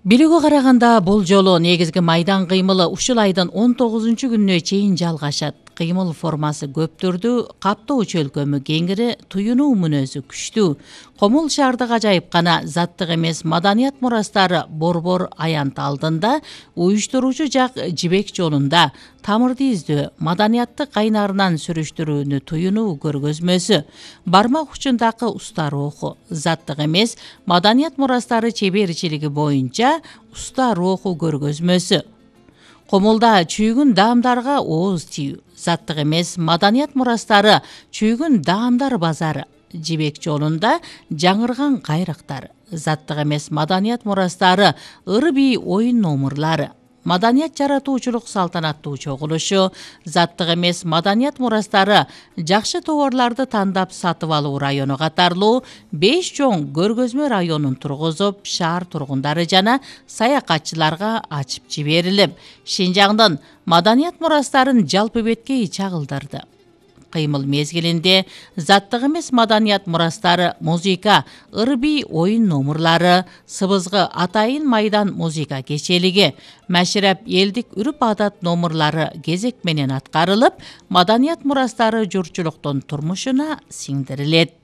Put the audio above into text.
Билүүгө караганда бул жолу негизги майдан кыймылы ушул айдын 19-күнүнө чейин жалгашат. Кыймыл формасы көптүрдүү, каптоо чөлкөмү кеңири, туюнуу мүнөзү күчтүү. Комул шаардык ажайып гана заттык эмес маданият мурастары борбор аянт алдында, уюштуруучу жак жибек жолунда тамырды издөө, маданиятты кайнарынан сүрүштүрүүнү туюнуу көргөзмөсү. Бармак учундагы уста руху, заттык эмес маданият мурастары чеберчилиги боюнча уста руху көргөзмөсү. Комулда чүйгүн даамдарга ооз тию, заттык эмес маданият мурастары чүйгүн даамдар базары. Жибек жолунда жаңырган кайрактар, заттык эмес маданият мурастары ыры бий оюн номурлары. Маданият жаратуучулук салтанаттуу чогулушу, заттык эмес маданият мурастары жакшы товарларды тандап сатып алуу району катарлуу 5 чоң көргөзмө районун тургузуп, шаар тургундары жана саякатчыларга ачып жиберилип, Шинжаңдын маданият мурастарын жалпы беткей чагылдырды. Кыймыл мезгилинде заттык эмес маданият мурастары музыка, ыры бий оюн номурлары, сыбызгы атайын майдан музыка кечелиги, мәширәп элдик үрүп адат номурлары кезек менен аткарылып, маданият мурастары журчулуктун турмушуна сиңдирилет.